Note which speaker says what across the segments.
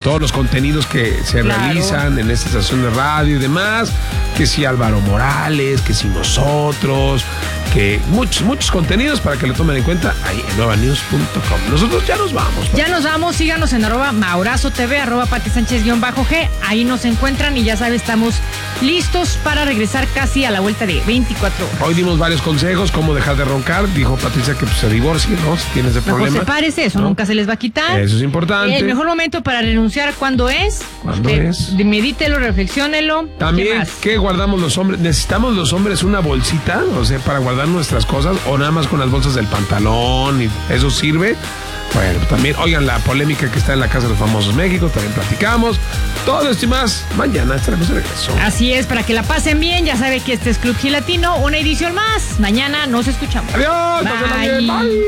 Speaker 1: todos los contenidos que se realizan en esta estación de radio y demás, que si Álvaro Morales, que si nosotros, que muchos contenidos para que lo tomen en cuenta ahí en nuevanews.com. Nosotros ya nos vamos.
Speaker 2: Ya nos vamos, síganos en @MaurazoTV, @PatiSánchez_G, ahí nos encuentran y ya sabes, estamos listos para regresar casi a la vuelta de 24 horas.
Speaker 1: Hoy dimos varios consejos, cómo dejar de roncar. Dijo Patricia que se divorcie, ¿no? Si tienes ese problema.
Speaker 2: Mejor sepárese, eso nunca se les va a quitar.
Speaker 1: Eso es importante.
Speaker 2: El mejor momento para renunciar, ¿cuándo es?
Speaker 1: ¿Cuándo es?
Speaker 2: Medítelo, reflexiónelo.
Speaker 1: También, ¿qué guardamos los hombres? ¿Necesitamos los hombres una bolsita? O sea, para guardar nuestras cosas, o nada más con las bolsas del pantalón, y eso sirve. Bueno, también, oigan, la polémica que está en la Casa de los Famosos México, también platicamos. Todo esto y más, mañana estaremos de regreso.
Speaker 2: Así es, para que la pasen bien, ya sabe que este es Club Gilatino, una edición más. Mañana nos escuchamos.
Speaker 1: Adiós.
Speaker 2: Bye.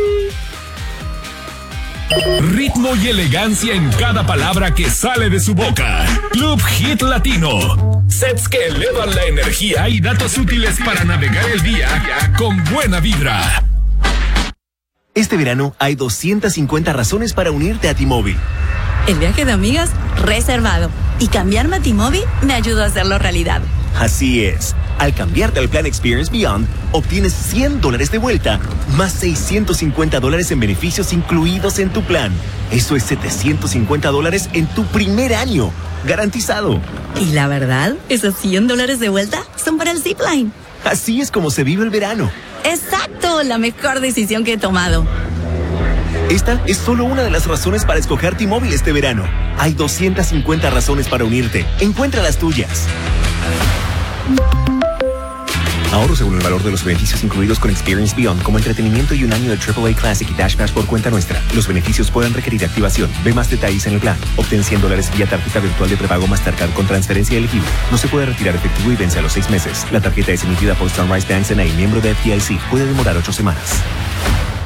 Speaker 1: Bye.
Speaker 3: Ritmo y elegancia en cada palabra que sale de su boca. Club Hit Latino. Sets que elevan la energía y datos útiles para navegar el día con buena vibra.
Speaker 4: Este verano hay 250 razones para unirte a T-Mobile.
Speaker 5: El viaje de amigas, reservado. Y cambiarme a T-Mobile me ayudó a hacerlo realidad.
Speaker 4: Así es. Al cambiarte al plan Experience Beyond, obtienes $100 de vuelta, más $650 en beneficios incluidos en tu plan. Eso es $750 en tu primer año. Garantizado.
Speaker 5: Y la verdad, esos $100 de vuelta son para el Zipline.
Speaker 4: Así es como se vive el verano.
Speaker 5: Exacto, la mejor decisión que he tomado.
Speaker 4: Esta es solo una de las razones para escoger T-Mobile este verano. Hay 250 razones para unirte. Encuentra las tuyas. Ahorro según el valor de los beneficios incluidos con Experience Beyond, como entretenimiento y un año de AAA Classic y Dash Pass por cuenta nuestra. Los beneficios pueden requerir activación. Ve más detalles en el plan. Obtén $100 vía tarjeta virtual de prepago Mastercard con transferencia elegible. No se puede retirar efectivo y vence a los 6 meses. La tarjeta es emitida por Sunrise Banks N.A., miembro de FDIC. Puede demorar 8 semanas.